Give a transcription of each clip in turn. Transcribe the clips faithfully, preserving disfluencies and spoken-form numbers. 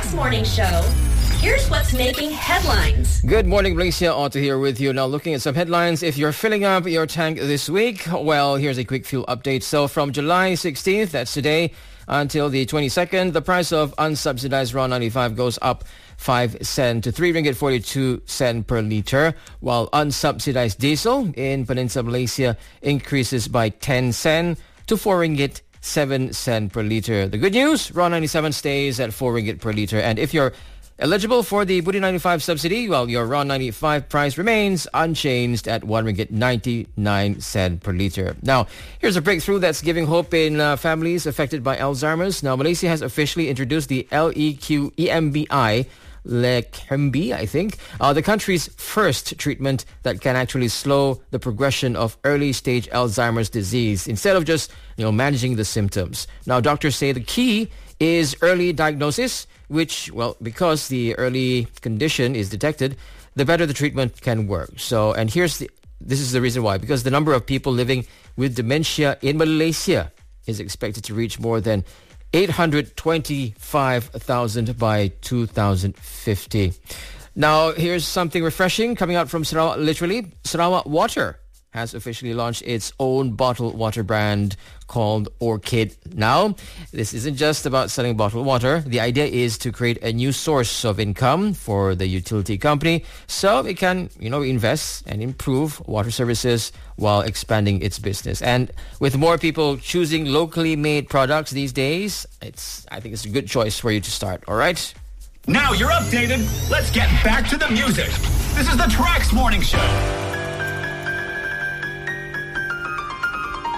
Trax Morning Show. Here's what's making headlines. Good morning, Malaysia. Otto here with you. Now looking at some headlines. If you're filling up your tank this week, well, here's a quick fuel update. So from July sixteenth, that's today, until the twenty-second, the price of unsubsidized R O N ninety-five goes up five cents to three ringgit forty-two cents per liter, while unsubsidized diesel in Peninsular Malaysia increases by ten cents to four ringgit seven cents per liter. The good news, R O N ninety-seven stays at four ringgit per liter. And if you're eligible for the Budi ninety-five subsidy, well, your R O N ninety-five price remains unchanged at one ringgit ninety-nine cents per liter. Now, here's a breakthrough that's giving hope in uh, families affected by Alzheimer's. Now, Malaysia has officially introduced the L E Q E M B I, Leqembi, I think, uh, the country's first treatment that can actually slow the progression of early-stage Alzheimer's disease instead of just, you know, managing the symptoms. Now, doctors say the key is early diagnosis, which, well, because the early condition is detected, the better the treatment can work. So, and here's the, this is the reason why, because the number of people living with dementia in Malaysia is expected to reach more than eight hundred twenty-five thousand by two thousand fifty. Now, here's something refreshing coming out from Sarawak, literally. Sarawak Water has officially launched its own bottled water brand called Orchid. Now, this isn't just about selling bottled water. The idea is to create a new source of income for the utility company so it can, you know, invest and improve water services while expanding its business. And with more people choosing locally made products these days, it's I think it's a good choice for you to start, all right? Now you're updated. Let's get back to the music. This is the Trax Morning Show.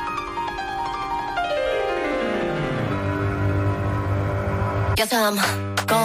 Guess I'm